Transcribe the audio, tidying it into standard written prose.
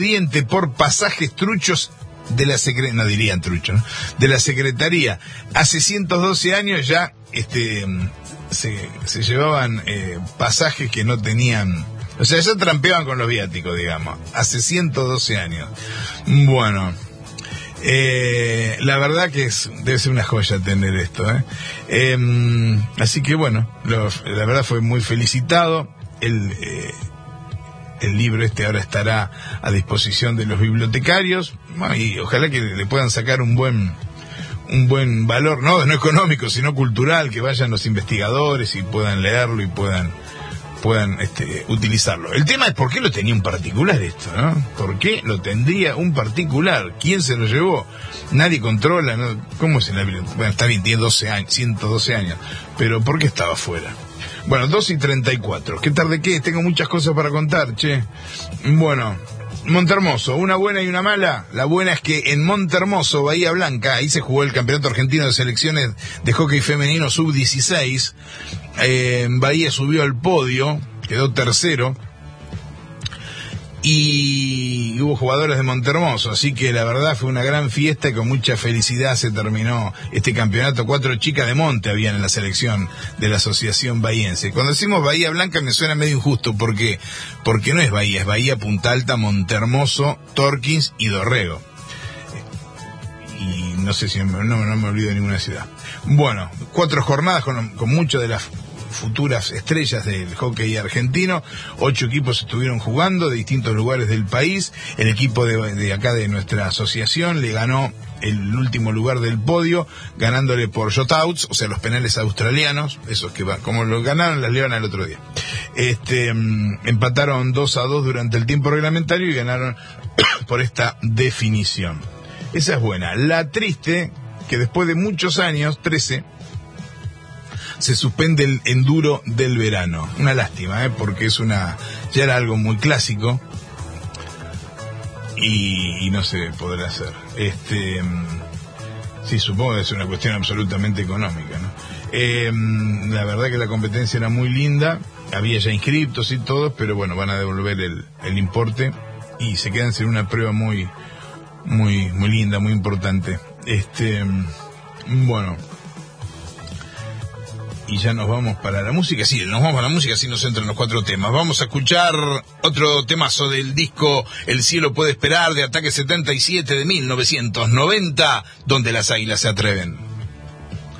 por pasajes truchos de la no dirían trucho, ¿no? De la Secretaría. Hace 112 años ya se llevaban pasajes que no tenían, o sea, ya trampeaban con los viáticos, digamos, hace 112 años. Bueno, la verdad que debe ser una joya tener esto, así que bueno, la verdad fue muy felicitado. El libro ahora estará a disposición de los bibliotecarios, bueno, y ojalá que le puedan sacar un buen valor, no económico, sino cultural, que vayan los investigadores y puedan leerlo y puedan utilizarlo. El tema es por qué lo tenía un particular esto, ¿no? ¿Por qué lo tendría un particular? ¿Quién se lo llevó? Nadie controla, ¿no? ¿Cómo es en la biblioteca? Bueno, está bien, tiene 112 años, pero ¿por qué estaba fuera? Bueno, 2:34. ¿Qué tarde qué? Tengo muchas cosas para contar, che. Bueno, Montehermoso, una buena y una mala. La buena es que en Montehermoso, Bahía Blanca, ahí se jugó el Campeonato Argentino de Selecciones de Hockey Femenino Sub-16. Bahía subió al podio, quedó tercero. Y hubo jugadores de Montehermoso, así que la verdad fue una gran fiesta y con mucha felicidad se terminó este campeonato. 4 chicas de Monte habían en la selección de la Asociación Bahiense. Cuando decimos Bahía Blanca me suena medio injusto porque no es Bahía, es Bahía, Punta Alta, Montehermoso, Torkins y Dorrego. Y no sé si no me olvido de ninguna ciudad. Bueno, 4 jornadas con muchas de las futuras estrellas del hockey argentino. 8 equipos estuvieron jugando de distintos lugares del país. El equipo de acá de nuestra asociación le ganó el último lugar del podio, ganándole por shotouts, o sea, los penales australianos, esos que como lo ganaron, las llevan al otro día. Empataron 2-2 durante el tiempo reglamentario y ganaron por esta definición. Esa es buena. La triste, que después de muchos años, 13, se suspende el enduro del verano. Una lástima, porque ya era algo muy clásico y no se podrá hacer. Sí, supongo que es una cuestión absolutamente económica, ¿no? La verdad que la competencia era muy linda, había ya inscriptos y todo, pero bueno, van a devolver el importe y se quedan sin una prueba muy, muy, muy linda, muy importante. Bueno. Y ya nos vamos para la música. Sí, nos vamos a la música, así nos entran los 4 temas. Vamos a escuchar otro temazo del disco El cielo puede esperar, de Ataque 77 de 1990, donde las águilas se atreven.